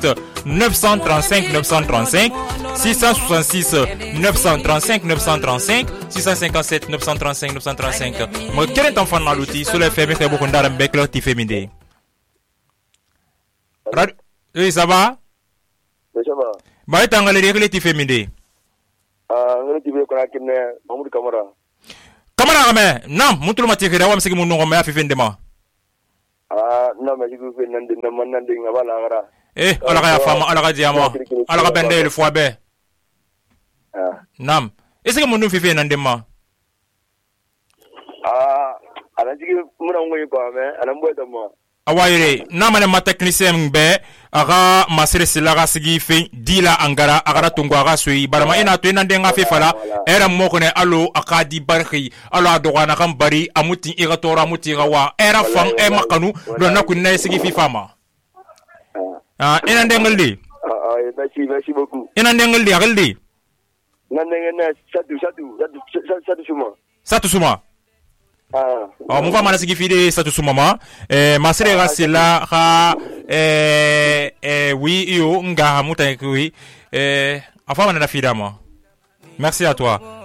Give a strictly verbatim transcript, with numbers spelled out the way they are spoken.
neuf cent trente-cinq neuf cent trente-cinq, six cent soixante-six neuf cent trente-cinq neuf cent trente-cinq, six cent cinquante-sept neuf cent trente-cinq neuf cent trente-cinq. Moi, quel est ton fan dans l'outil? Sur les faits, c'est beaucoup d'arabes là, tu fais midi. Oui, ça va? Oui, ça va. Bah, tu as un galerie, tu fais midi. Ah, tu veux qu'on a qu'il n'ait Mahmoud Kamara. Kamara, mais non, mon tour m'a tiré là, c'est que mon nom m'a fait fin de moi. Ah, non, mais je veux faire Nandi, Nandi, Navala. Eh, alors la femme, alors la diamant, alors la bande le foie bé. Ah. Nam. Est-ce que mon nom fait fin de moi? Ah, alors tu veux mon envoyer quoi, mais à l'envoi de moi. Awayre, namane ma technicien be, aga masere silaga sigi fe, dila angara, agara tungo aga sui, barama ina tu ina denga fe fala, era mokone alo akadi barki, alo adogana kam bari, amuti iga tora amuti iga wa, era fang e makanu, do na kunna sigi fi fama. Ah, ina dengal di. Ah, merci, merci beaucoup. Ina dengal di, agal di. Nandengena satu satu satu satu semua. Satu semua. Ah. Oh, mon va mana sigi fide satu sumama. Eh, masere ga sila ha eh eh oui yo nga hamuta kui. Eh, afa mana da fida mo. Merci à toi.